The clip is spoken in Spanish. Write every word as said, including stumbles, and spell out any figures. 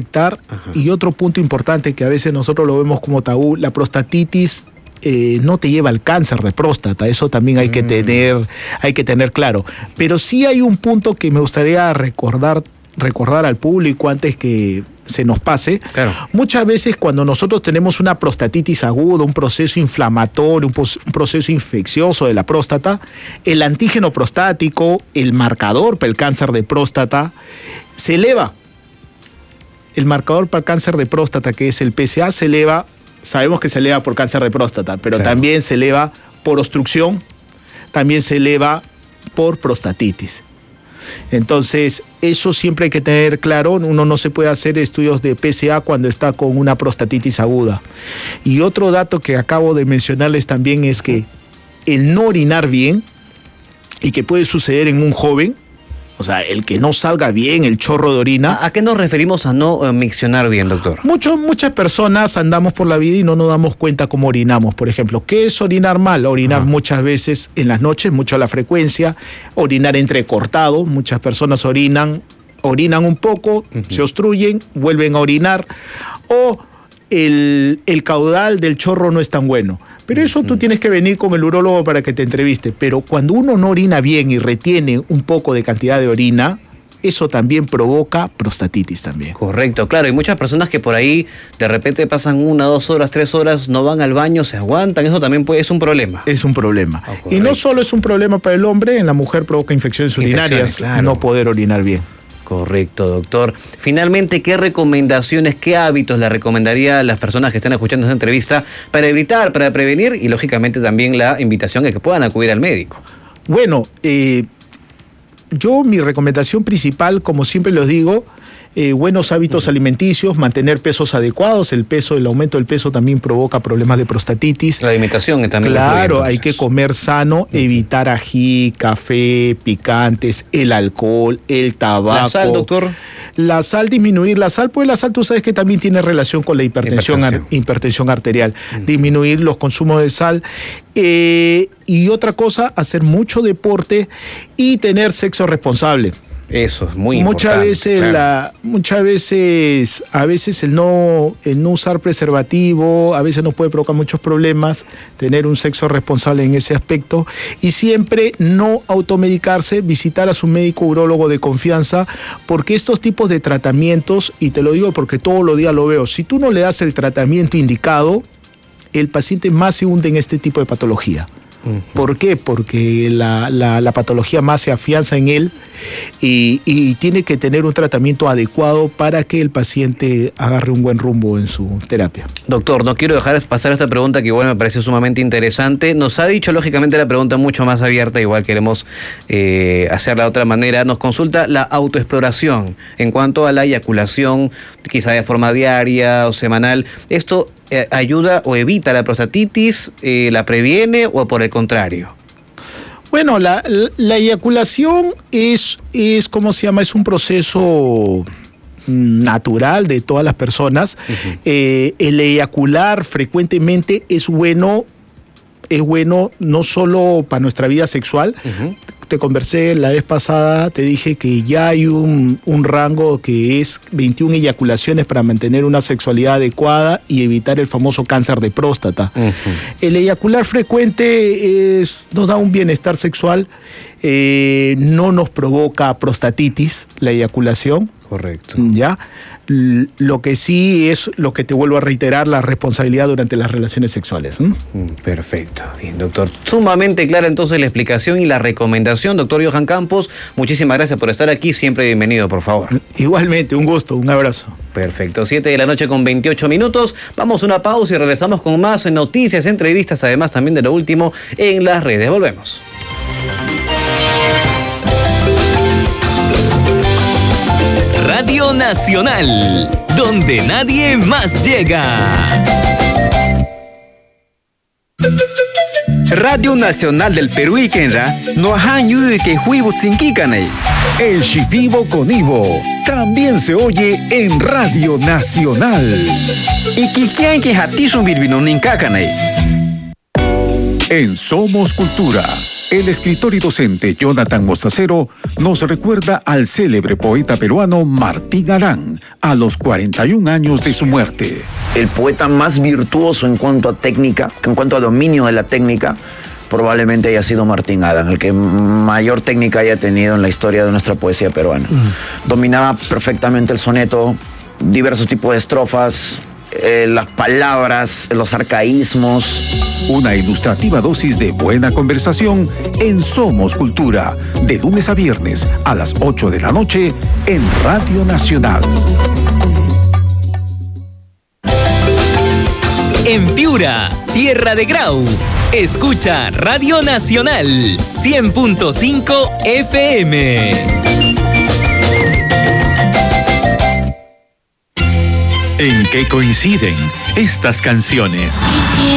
detectar. Ajá. Y otro punto importante que a veces nosotros lo vemos como tabú, la prostatitis eh, no te lleva al cáncer de próstata, eso también hay, mm. que tener, hay que tener claro. Pero sí hay un punto que me gustaría recordar, recordar al público antes que se nos pase. Claro. Muchas veces cuando nosotros tenemos una prostatitis aguda, un proceso inflamatorio, un, un proceso infeccioso de la próstata, el antígeno prostático, el marcador para el cáncer de próstata, se eleva. El marcador para el cáncer de próstata, que es el P S A, se eleva, sabemos que se eleva por cáncer de próstata, pero claro. también se eleva por obstrucción, también se eleva por prostatitis. Entonces, eso siempre hay que tener claro, uno no se puede hacer estudios de P S A cuando está con una prostatitis aguda. Y otro dato que acabo de mencionarles también es que el no orinar bien, y que puede suceder en un joven, o sea, el que no salga bien el chorro de orina. ¿A qué nos referimos a no uh, miccionar bien, doctor? Mucho, muchas personas andamos por la vida y no nos damos cuenta cómo orinamos. Por ejemplo, ¿qué es orinar mal? Orinar Ajá. muchas veces en las noches, mucho a la frecuencia, orinar entrecortado, muchas personas orinan, orinan un poco, uh-huh. se obstruyen, vuelven a orinar, o el, el caudal del chorro no es tan bueno. Pero eso tú tienes que venir con el urólogo para que te entreviste. Pero cuando uno no orina bien y retiene un poco de cantidad de orina, eso también provoca prostatitis también. Correcto, claro. Hay muchas personas que por ahí de repente pasan una, dos horas, tres horas, no van al baño, se aguantan. Eso también puede, es un problema. Es un problema. Oh, y no solo es un problema para el hombre, en la mujer provoca infecciones urinarias, infecciones, claro. no poder orinar bien. Correcto, doctor. Finalmente, ¿qué recomendaciones, qué hábitos le recomendaría a las personas que están escuchando esta entrevista para evitar, para prevenir y, lógicamente, también la invitación a que puedan acudir al médico? Bueno, eh, yo mi recomendación principal, como siempre los digo, eh, buenos hábitos uh-huh. alimenticios, mantener pesos adecuados. El peso, el aumento del peso también provoca problemas de prostatitis. La alimentación también. Claro, hay que comer sano, uh-huh. evitar ají, café, picantes, el alcohol, el tabaco. ¿La sal, doctor? La sal, disminuir la sal, pues la sal tú sabes que también tiene relación con la hipertensión, hipertensión. Ar, hipertensión arterial. Uh-huh. Disminuir los consumos de sal. Eh, y otra cosa, hacer mucho deporte y tener sexo responsable. Eso es muy muchas importante. Veces claro. la, muchas veces, a veces el no, el no usar preservativo, a veces nos puede provocar muchos problemas, tener un sexo responsable en ese aspecto, y siempre no automedicarse, visitar a su médico urólogo de confianza, porque estos tipos de tratamientos, y te lo digo porque todos los días lo veo, si tú no le das el tratamiento indicado, el paciente más se hunde en este tipo de patología. Uh-huh. ¿Por qué? Porque la, la, la patología más se afianza en él y, y tiene que tener un tratamiento adecuado para que el paciente agarre un buen rumbo en su terapia. Doctor, no quiero dejar pasar esta pregunta que igual me parece sumamente interesante. Nos ha dicho lógicamente la pregunta mucho más abierta, igual queremos eh, hacerla de otra manera. Nos consulta la autoexploración en cuanto a la eyaculación, quizá de forma diaria o semanal. ¿Esto eh, ayuda o evita la prostatitis, eh, la previene o por el contrario? Bueno, la, la, la eyaculación es, es, ¿cómo se llama? Es un proceso natural de todas las personas. Uh-huh. Eh, el eyacular frecuentemente es bueno, es bueno no solo para nuestra vida sexual. Uh-huh. Te conversé la vez pasada, te dije que ya hay un, un rango que es veintiuna eyaculaciones para mantener una sexualidad adecuada y evitar el famoso cáncer de próstata. Uh-huh. El eyacular frecuente es, nos da un bienestar sexual, eh, no nos provoca prostatitis, la eyaculación. Correcto. ¿Ya? Lo que sí es, lo que te vuelvo a reiterar, la responsabilidad durante las relaciones sexuales. ¿Mm? Perfecto. Bien, doctor. Sumamente clara entonces la explicación y la recomendación. Doctor Johan Campos, muchísimas gracias por estar aquí. Siempre bienvenido, por favor. Igualmente, un gusto, un abrazo. Perfecto. siete de la noche con veintiocho minutos. Vamos a una pausa y regresamos con más noticias, entrevistas, además también de lo último en las redes. Volvemos. Radio Nacional, donde nadie más llega. Radio Nacional del Perú y Kenra no han yuyu que huibu tsinkikanei. El Shipibo con Ivo también se oye en Radio Nacional. Y kikian que hatishun birbino ninkakanei. En Somos Cultura, el escritor y docente Jonathan Mostacero nos recuerda al célebre poeta peruano Martín Arán, a los cuarenta y un años de su muerte. El poeta más virtuoso en cuanto a técnica, en cuanto a dominio de la técnica, probablemente haya sido Martín Adán, el que mayor técnica haya tenido en la historia de nuestra poesía peruana. Mm. Dominaba perfectamente el soneto, diversos tipos de estrofas, eh, las palabras, los arcaísmos. Una ilustrativa dosis de buena conversación en Somos Cultura, de lunes a viernes a las ocho de la noche en Radio Nacional. En Piura, tierra de Grau, escucha Radio Nacional cien punto cinco F M. ¿En qué coinciden estas canciones?